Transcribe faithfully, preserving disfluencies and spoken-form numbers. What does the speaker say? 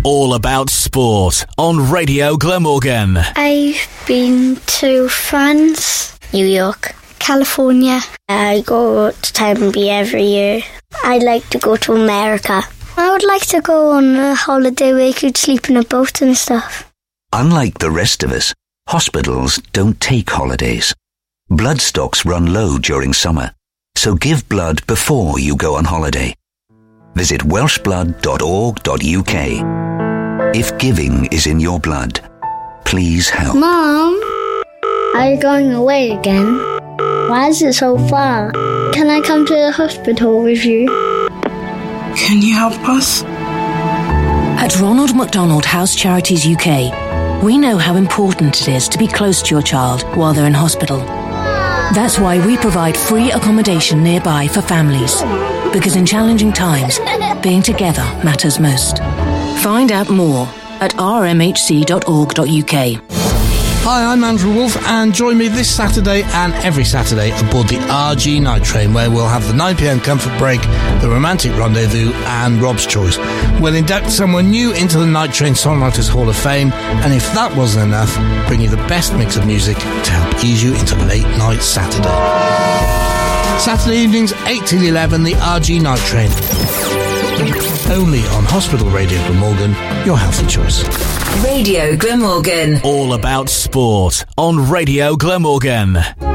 All about sport on Radio Glamorgan. I've been to France, New York, California. I go to Tampa every year. I'd like to go to America. I would like to go on a holiday where you could sleep in a boat and stuff. Unlike the rest of us, hospitals don't take holidays. Blood stocks run low during summer, so give blood before you go on holiday. Visit welsh blood dot org dot U K. If giving is in your blood, please help. Mom, are you going away again? Why is it so far? Can I come to the hospital with you? Can you help us? At Ronald McDonald House Charities U K, we know how important it is to be close to your child while they're in hospital. That's why we provide free accommodation nearby for families, because in challenging times, being together matters most. Find out more at r m h c dot org dot U K. Hi, I'm Andrew Wolf, and join me this Saturday and every Saturday aboard the R G Night Train, where we'll have the nine p m comfort break, the romantic rendezvous, and Rob's Choice. We'll induct someone new into the Night Train Songwriters Hall of Fame, and if that wasn't enough, bring you the best mix of music to help ease you into late night Saturday. Saturday evenings, eight till eleven, the R G Night Train. Only on Hospital Radio Glamorgan, your healthy choice. Radio Glamorgan. All about sport on Radio Glamorgan.